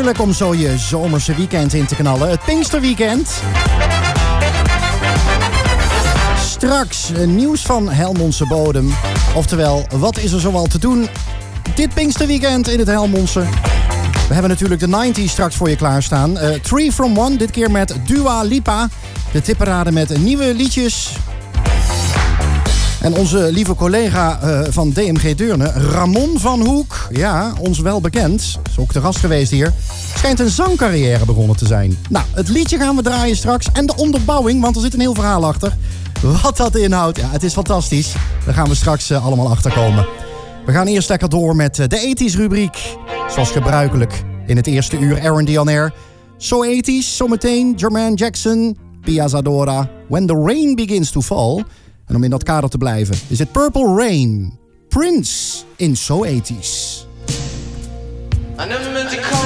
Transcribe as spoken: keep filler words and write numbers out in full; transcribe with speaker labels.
Speaker 1: Heerlijk om zo je zomerse weekend in te knallen. Het Pinksterweekend. Straks nieuws van Helmondse bodem. Oftewel, wat is er zoal te doen dit Pinksterweekend in het Helmondse? We hebben natuurlijk de negentig straks voor je klaarstaan. Uh, Three from One, dit keer met Dua Lipa. De tipparade met nieuwe liedjes. En onze lieve collega uh, van D M G Deurne, Ramon van Hoek. Ja, ons wel bekend. Is ook de gast geweest hier. Schijnt een zangcarrière begonnen te zijn. Nou, het liedje gaan we draaien straks. En de onderbouwing, want er zit een heel verhaal achter. Wat dat inhoudt, ja, het is fantastisch. Daar gaan we straks uh, allemaal achter komen. We gaan eerst lekker door met uh, de ethisch rubriek. Zoals gebruikelijk in het eerste uur Aaron Dion. So ethisch, zometeen Jermaine Jackson, Pia Zadora. When the rain begins to fall. En om in dat kader te blijven, is het Purple Rain. Prince in So ethisch.
Speaker 2: I never meant to call